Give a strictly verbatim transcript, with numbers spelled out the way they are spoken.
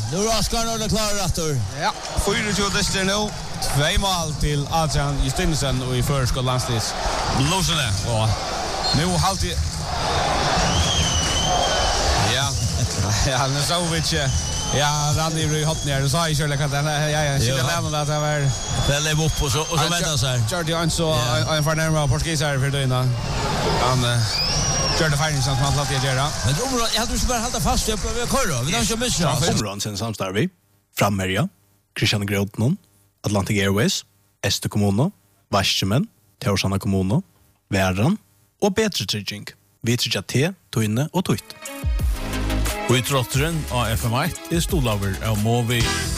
Nu är Oskar Norrle klar efter. Ja, tjugofyra dyster nu. Två mål till Adrian Justinsen och i förskott landstids. Blåsene. Och nu halvtid. Ja. Ja, Nesovic. Ja, Randy Rui Hotner. Du sa ju själv att ja ja, sitter lämna att det var Pelle upp och så och så väntar så här. Jordi han så en förnärmare portugis här för då innan. Han Jordi Färning som han låter göra. Men området, jag hade ju bara hålla fast upp över korra. Vi har inte missat. Området sen samstar vi. Frammerja, Christian Grodnon, Atlantic Airways, Este Kommuno, Varsjemen, Teorsana Kommuno, Värran och Betre Trygging. Vi tryggar te, toinne och tutt. Og i trotteren av F M ett er stolaver av Movi.